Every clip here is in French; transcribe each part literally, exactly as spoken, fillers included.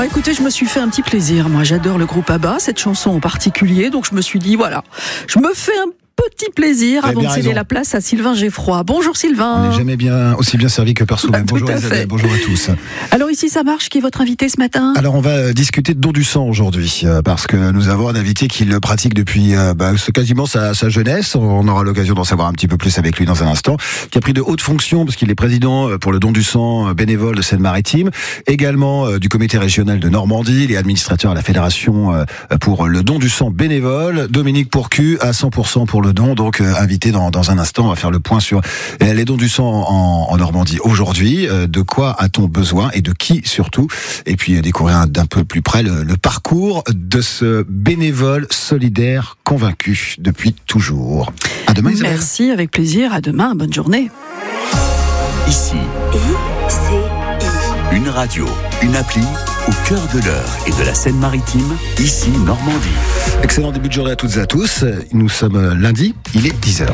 écoutez, je me suis fait un petit plaisir. Moi, j'adore le groupe ABBA, cette chanson en particulier. Donc, je me suis dit, voilà, je me fais un petit plaisir avant de céder la place à Sylvain Geffroy. Bonjour Sylvain. On n'est jamais bien, aussi bien servi que par soi-même. Bonjour Isabelle, bonjour à tous. Alors ici ça marche, qui est votre invité ce matin ? Alors on va discuter de don du sang aujourd'hui, euh, parce que nous avons un invité qui le pratique depuis euh, bah, quasiment sa, sa jeunesse. On aura l'occasion d'en savoir un petit peu plus avec lui dans un instant. Qui a pris de hautes fonctions, parce qu'il est président pour le don du sang bénévole de Seine-Maritime, également euh, du comité régional de Normandie. Il est administrateur à la fédération euh, pour le don du sang bénévole. Dominique Pourcu à cent pour cent pour le don, donc euh, invité dans, dans un instant. On va faire le point sur euh, les dons du sang en, en Normandie aujourd'hui. Euh, de quoi a-t-on besoin et de qui surtout ? Et puis euh, découvrir d'un peu plus près le, le parcours de ce bénévole solidaire convaincu depuis toujours. À demain Isabelle. Merci, avec plaisir. À demain, bonne journée. Ici, I C I. Une radio, une appli au cœur de l'heure et de la Seine-Maritime, ici Normandie. Excellent début de journée à toutes et à tous. Nous sommes lundi, il est dix heures.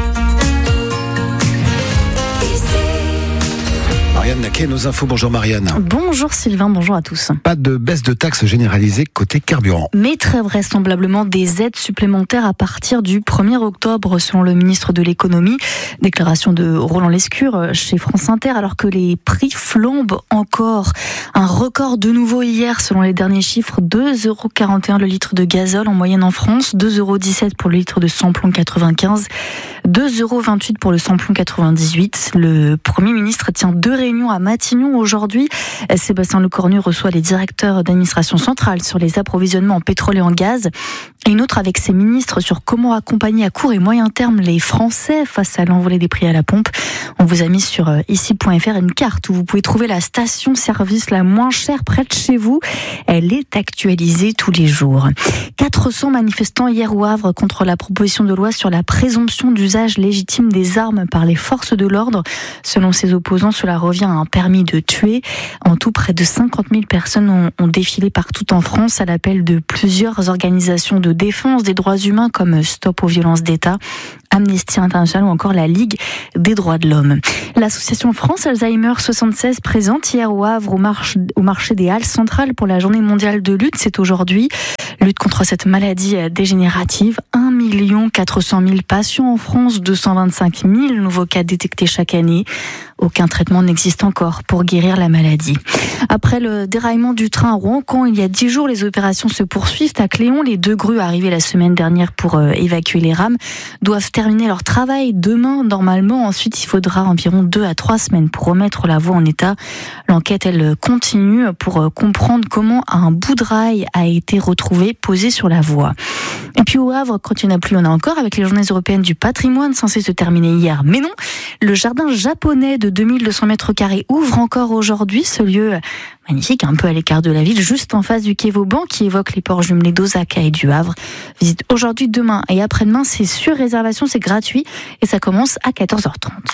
Marianne Naquet, nos infos. Bonjour Marianne. Bonjour Sylvain, bonjour à tous. Pas de baisse de taxes généralisée côté carburant. Mais très vraisemblablement des aides supplémentaires à partir du premier octobre selon le ministre de l'économie. Déclaration de Roland Lescure chez France Inter, alors que les prix flambent encore. Un record de nouveau hier selon les derniers chiffres, deux euros quarante et un le litre de gazole en moyenne en France, deux euros dix-sept pour le litre de samplon quatre-vingt-quinze, deux euros vingt-huit pour le samplon quatre-vingt-dix-huit. Le Premier ministre tient deux réunions à Matignon aujourd'hui. Sébastien Lecornu reçoit les directeurs d'administration centrale sur les approvisionnements en pétrole et en gaz. Et une autre avec ses ministres sur comment accompagner à court et moyen terme les Français face à l'envolée des prix à la pompe. On vous a mis sur ici point f r une carte où vous pouvez trouver la station-service la moins chère près de chez vous. Elle est actualisée tous les jours. quatre cents manifestants hier au Havre contre la proposition de loi sur la présomption d'usage légitime des armes par les forces de l'ordre. Selon ses opposants, cela revient à un permis de tuer. En tout, près de cinquante mille personnes ont, ont défilé partout en France à l'appel de plusieurs organisations de défense des droits humains comme Stop aux violences d'État, Amnesty International ou encore la Ligue des droits de l'homme. L'association France Alzheimer soixante-seize présente hier au Havre au, marche, au marché des Halles centrales pour la journée mondiale de lutte. C'est aujourd'hui. Lutte contre cette maladie dégénérative. un million quatre cent mille patients en France, deux cent vingt-cinq mille nouveaux cas détectés chaque année. Aucun traitement n'existe encore pour guérir la maladie. Après le déraillement du train à Rouen-Caen, il y a dix jours, les opérations se poursuivent. À Cléon, les deux grues arrivées la semaine dernière pour euh, évacuer les rames doivent terminer leur travail demain, normalement. Ensuite, il faudra environ deux à trois semaines pour remettre la voie en état. L'enquête, elle, continue pour euh, comprendre comment un bout de rail a été retrouvé posé sur la voie. Et puis au Havre, quand il n'y en a plus, il y en a encore, avec les journées européennes du patrimoine censées se terminer hier. Mais non, le jardin japonais de deux mille deux cents mètres carrés ouvre encore aujourd'hui. Ce lieu magnifique, un peu à l'écart de la ville, juste en face du quai Vauban, qui évoque les ports jumelés d'Osaka et du Havre. Visite aujourd'hui, demain et après-demain, c'est sur réservation, c'est gratuit et ça commence à quatorze heures trente.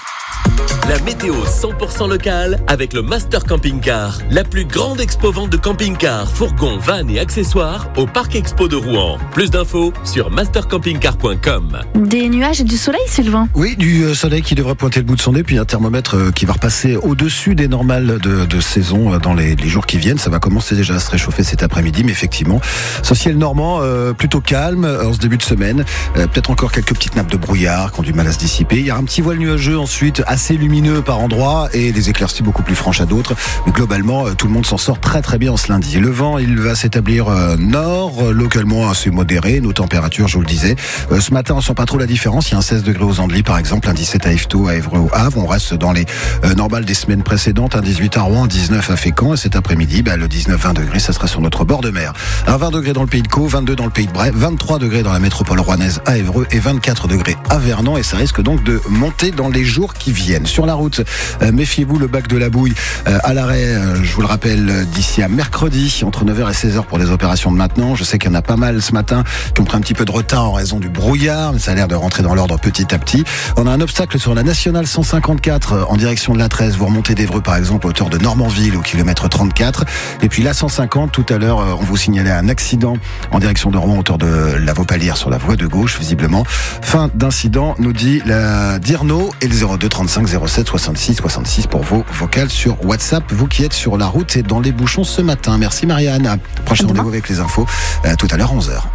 La météo cent pour cent locale avec le Master Camping Car, la plus grande expo-vente de camping-cars, fourgons, vannes et accessoires au Parc Expo de Rouen. Plus d'infos sur master camping car point com. Des nuages et du soleil, Sylvain ? Oui, du soleil qui devrait pointer le bout de son nez, puis un thermomètre qui va repasser au-dessus des normales de, de saison dans les, les jours qui viennent. Ça va commencer déjà à se réchauffer cet après-midi, mais effectivement, ce ciel normand euh, plutôt calme en ce début de semaine. Euh, peut-être encore quelques petites nappes de brouillard qui ont du mal à se dissiper. Il y a un petit voile nuageux ensuite, assez lumineux par endroits et des éclaircies beaucoup plus franches à d'autres. Mais globalement, tout le monde s'en sort très très bien en ce lundi. Le vent, il va s'établir euh, nord, euh, localement assez modéré. Nos températures, je vous le disais. Euh, ce matin, on sent pas trop la différence. Il y a un seize degrés aux Andelys, par exemple, un dix-sept à Yvetot, à Évreux, au Havre. On reste dans les euh, normales des semaines précédentes. Un dix-huit à Rouen, un dix-neuf à Fécamp. Et cet après-midi, bah, le dix-neuf vingt degrés, ça sera sur notre bord de mer. Un vingt degrés dans le Pays de Caux, vingt-deux dans le Pays de Bray, vingt-trois degrés dans la métropole rouennaise à Évreux et vingt-quatre degrés à Vernon. Et ça risque donc de monter dans les jours qui viennent. Sur la route, euh, méfiez-vous, le bac de la bouille euh, à l'arrêt, euh, je vous le rappelle, d'ici à mercredi, entre neuf heures et seize heures pour les opérations de maintenant. Je sais qu'il y en a pas mal ce matin qui ont pris un petit peu de retard en raison du brouillard, mais ça a l'air de rentrer dans l'ordre petit à petit. On a un obstacle sur la nationale cent cinquante-quatre en direction de la treize. Vous remontez d'Évreux par exemple à hauteur de Normanville au kilomètre trente. trente-quatre. Et puis la cent cinquante, tout à l'heure, on vous signalait un accident en direction de Rouen, hauteur de la Vaupalière sur la voie de gauche, visiblement. Fin d'incident, nous dit la Dirno, et le zéro deux trente-cinq zéro sept soixante-six soixante-six pour vos vocales sur WhatsApp. Vous qui êtes sur la route et dans les bouchons ce matin. Merci Marianne. Prochain rendez-vous avec les infos, euh, tout à l'heure onze heures.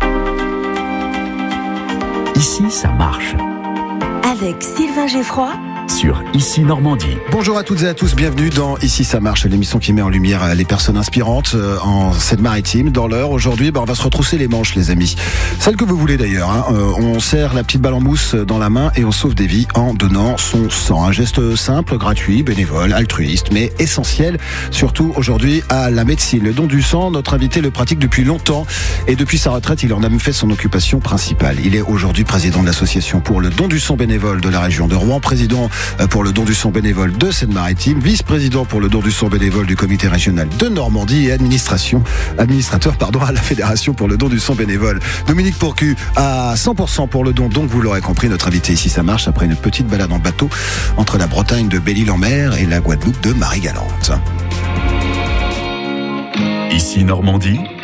Ici, ça marche. Avec Sylvain Geffroy sur Ici Normandie. Bonjour à toutes et à tous, bienvenue dans Ici ça marche, l'émission qui met en lumière les personnes inspirantes en Seine-Maritime. Dans l'heure, aujourd'hui, bah, on va se retrousser les manches, les amis. Celle que vous voulez d'ailleurs. Hein. Euh, on serre la petite balle en mousse dans la main et on sauve des vies en donnant son sang. Un geste simple, gratuit, bénévole, altruiste, mais essentiel, surtout aujourd'hui à la médecine. Le don du sang, notre invité le pratique depuis longtemps et depuis sa retraite, il en a même fait son occupation principale. Il est aujourd'hui président de l'association pour le don du sang bénévole de la région de Rouen, président pour le don du sang bénévole de Seine-Maritime, vice-président pour le don du sang bénévole du comité régional de Normandie et administration, administrateur pardon, à la fédération pour le don du sang bénévole. Dominique Pourcu à cent pour cent pour le don, donc vous l'aurez compris, notre invité ici ça marche après une petite balade en bateau entre la Bretagne de Belle-Île-en-Mer et la Guadeloupe de Marie-Galante. Ici Normandie,